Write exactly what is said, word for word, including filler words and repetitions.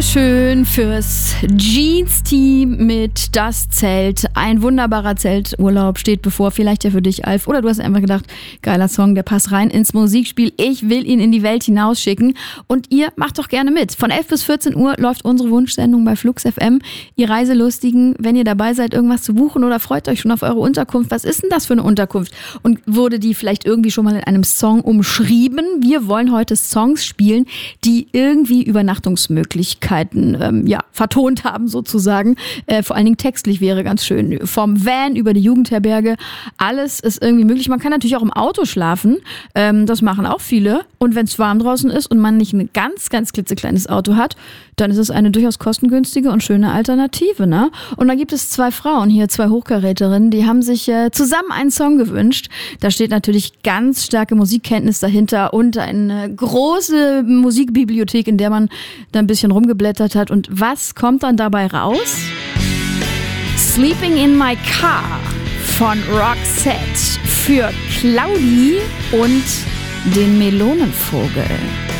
Dankeschön fürs Jeans-Team mit Das Zelt. Ein wunderbarer Zelturlaub steht bevor, vielleicht ja für dich, Alf. Oder du hast einfach gedacht, geiler Song, der passt rein ins Musikspiel. Ich will ihn in die Welt hinausschicken. Und ihr macht doch gerne mit. Von elf bis vierzehn Uhr läuft unsere Wunschsendung bei Flux F M. Ihr Reiselustigen, wenn ihr dabei seid, irgendwas zu buchen oder freut euch schon auf eure Unterkunft. Was ist denn das für eine Unterkunft? Und wurde die vielleicht irgendwie schon mal in einem Song umschrieben? Wir wollen heute Songs spielen, die irgendwie Übernachtungsmöglichkeiten ähm, ja, vertont haben sozusagen. Äh, vor allen Dingen textlich wäre ganz schön. Vom Van über die Jugendherberge, alles ist irgendwie möglich. Man kann natürlich auch im Auto schlafen. Ähm, das machen auch viele. Und wenn es warm draußen ist und man nicht ein ganz, ganz klitzekleines Auto hat, dann ist es eine durchaus kostengünstige und schöne Alternative, ne? Und da gibt es zwei Frauen hier, zwei Hochkaräterinnen, die haben sich äh, zusammen einen Song gewünscht. Da steht natürlich ganz starke Musikkenntnis dahinter und eine große Musikbibliothek, in der man da ein bisschen rumgeblättert hat. Und was kommt dann dabei raus? Sleeping in My Car von Roxette für Claudi und den Melonenvogel.